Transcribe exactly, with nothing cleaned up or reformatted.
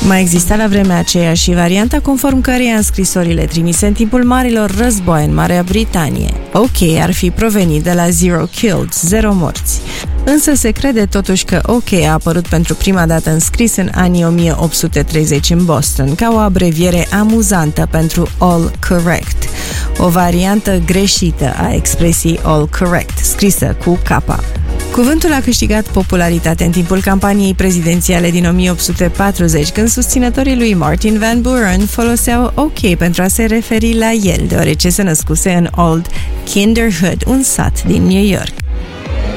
Mai exista la vremea aceea și varianta conform căreia în scrisorile trimise în timpul marilor război în Marea Britanie, OK ar fi provenit de la Zero Killed, zero morți. Însă se crede totuși că OK a apărut pentru prima dată înscris în anii o mie opt sute treizeci în Boston, ca o abreviere amuzantă pentru All Correct, o variantă greșită a expresiei All Correct, scrisă cu K. Cuvântul a câștigat popularitate în timpul campaniei prezidențiale din o mie opt sute patruzeci, când susținătorii lui Martin Van Buren foloseau OK pentru a se referi la el, deoarece se născuse în Old Kinderhood, un sat din New York.